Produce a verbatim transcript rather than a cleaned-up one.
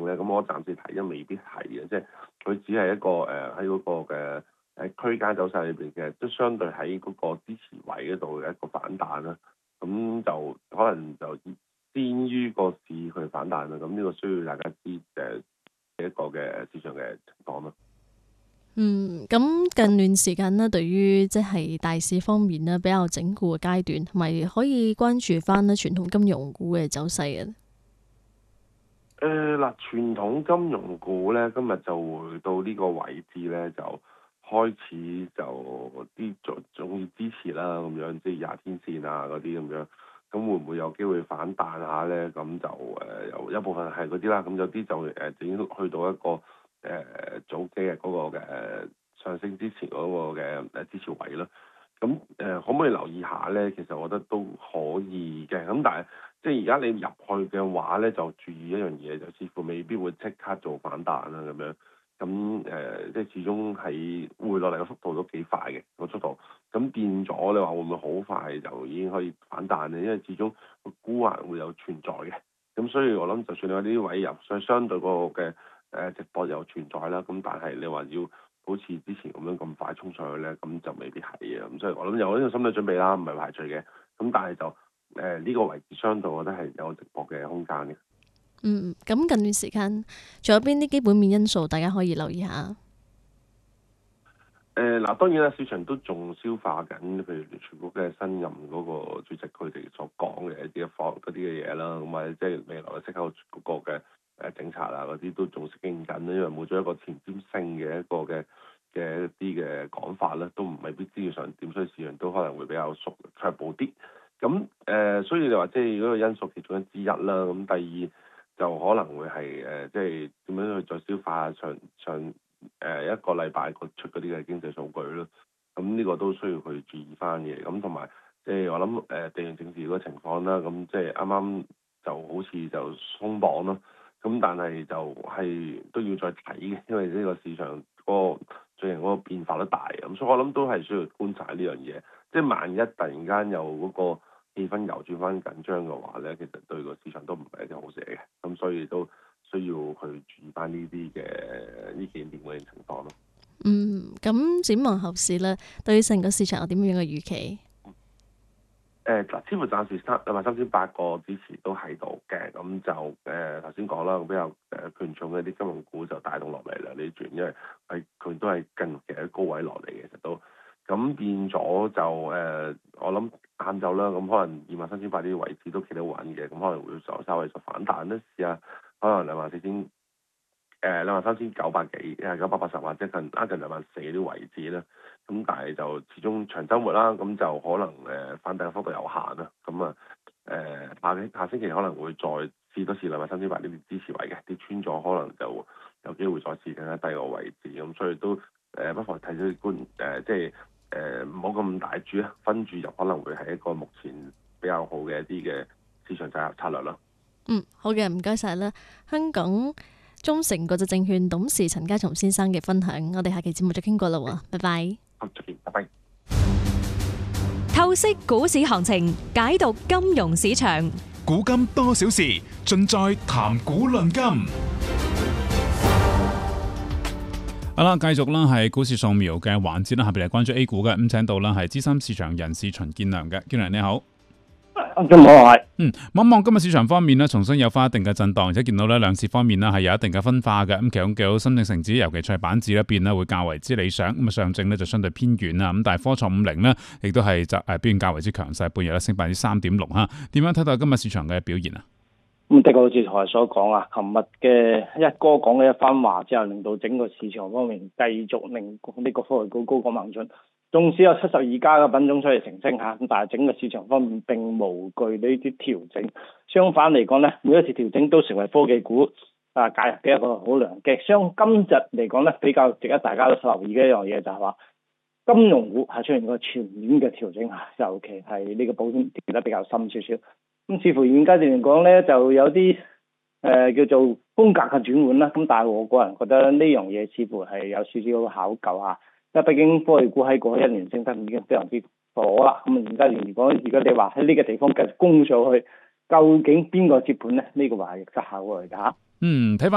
咧？咁我暫時睇都未必係嘅，即係佢只係一個誒喺嗰個嘅誒區間走勢裏邊嘅，都相對喺嗰個支持位嗰度嘅一個反彈啦。咁就可能就先於個市去反彈啦。咁呢個需要大家知誒一個嘅市場嘅情況咯。 嗯，咁近段時間呢，對於即係大市方面呢，比較整固嘅階段，同埋可以關注翻呢傳統金融股嘅走勢嘅。 誒嗱、呃，傳統金融股咧，今日就回到呢個位置咧，就開始就啲仲仲要支持啦，咁樣即係廿天線啊嗰啲咁樣，咁會唔會有機會反彈下咧？咁就誒有、呃、一部分係嗰啲啦，咁有啲就誒已經去到一個誒、呃、早幾日嗰個嘅、呃、上升之前嗰個嘅誒支持位啦。咁誒、呃、可唔可以留意下咧？其實我覺得都可以嘅，咁但係即係而家你入去嘅話咧，就注意一樣嘢，就似乎未必會即刻做反彈啦咁樣。咁誒、呃，即係始終係回落嚟嘅速度都幾快嘅個速度。咁變咗你話會唔會好快就已經可以反彈咧？因為始終個沽壓會有存在嘅。咁所以我諗，就算你有啲位入，所以相對個嘅誒直播有存在啦。咁但係你話要好似之前咁樣咁快衝上去咧，咁就未必係嘅。咁所以我諗有呢個心理準備啦，唔係排除嘅。咁但係就誒呢、呃這個位置相對，我覺得係有直播嘅空間嘅。 嗯，咁近段時間仲有邊啲基本面因素大家可以留意下？ 誒嗱、呃，當然啦，市場都仲消化緊，譬如聯儲局嘅新任嗰個主席佢哋所講嘅一啲嘅方嗰啲嘅嘢啦，咁或者即係未來嘅息口嗰個嘅誒政策啊嗰啲都仲適應緊，因為冇咗一個前瞻性嘅一個嘅嘅一啲嘅講法咧，都唔未必知要上點，所以市場都可能會比較縮卻步啲。咁誒、呃，所以你話即係嗰個因素其中之一啦。咁第二就可能會係誒、呃，即係點樣去再消化上上。上誒、呃、一個禮拜個出嗰啲嘅經濟數據咯，咁呢個都需要去注意翻嘅。咁同埋即係我諗誒、呃、地緣政治嗰個情況啦，咁即係啱啱就好似就鬆綁咯，咁但係就係都要再睇嘅，因為呢個市場嗰個最近嗰個變化都大，咁所以我諗都係需要觀察呢樣嘢。即係萬一突然間有嗰個氣氛又轉翻緊張嘅話咧，其實對個市場都唔係一件好事嚟嘅，咁所以都需要去注意翻呢啲嘅呢幾點嘅情況咯。 嗯，咁展望後市咧，對成個市場有點樣嘅預期？ 誒嗱，似乎暫時三兩萬三千八個支持都喺度嘅，咁就誒頭先講啦，比較誒權重嘅啲金融股就帶動落嚟啦呢轉，因為係佢都係近期喺高位落嚟嘅，其實都咁變咗就誒、呃，我諗晏晝啦，咁可能二萬三千八呢啲位置都企得穩嘅，咁可能會稍稍微就反彈咧，試下可能兩萬四千誒兩萬三千九百幾誒九百八十或者近挨近兩萬四啲位置啦。咁但係就始終長週末啦，咁就可能誒、呃、反彈幅度有限啦。咁啊誒下星下星期可能會再試多試兩萬三千八呢啲支持位嘅，跌穿咗可能就有機會再試更加低個位置。咁所以都誒、呃、不妨睇咗啲觀誒，即係誒唔好咁大注啊，分注入可能會係一個目前比較好嘅一啲嘅市場策策略咯。 嗯，好嘅，唔該晒啦。香港中誠國際證券董事陳家松先生嘅分享，我哋下期節目再傾過啦喎，拜拜。 好，再見，拜拜。 透析股市行情，解讀金融市場， 古今多少事，盡在談股論金。好啦，繼續啦，係股市掃描嘅環節啦，下邊嚟關注 A 股嘅，咁請到啦係資深市場人士秦建良嘅，建良你好。 咁好係， 嗯，望一望今日市場方面咧，重新有翻一定嘅震盪，而且見到咧兩市方面咧係有一定嘅分化嘅。咁其中見到深證成指，尤其係板指一邊咧會較為之理想，咁啊上證咧就相對偏軟啦。咁但係科創五零咧，亦都係就誒表現較為之強勢，半日咧升百分之三點六嚇。點樣睇到今日市場嘅表現啊？ 咁的確好似台所講啊，琴日嘅一哥講嘅一番話之後，令到整個市場方面繼續令呢個科技股高歌猛進。縱使有七十二家嘅品種出嚟呈升嚇，咁但係整個市場方面並無懼呢啲調整。相反嚟講咧，每一次調整都成為科技股啊介入嘅一個好良機。相今日嚟講咧，比較值得大家都留意嘅一樣嘢就係話，金融股係出現個全面嘅調整嚇，尤其係呢個保險跌得比較深少少。咁似乎現階段嚟講咧，就有啲誒、呃、叫做風格嘅轉換啦。咁但係我個人覺得呢樣嘢似乎係有少少考究嚇。因為畢竟科技股喺過去一年升得已經非常之火啦，咁而家如果如果你話喺呢個地方繼續攻上去，究竟邊個接盤咧？呢、這個話係值得考慮㗎嚇。 嗯，睇翻。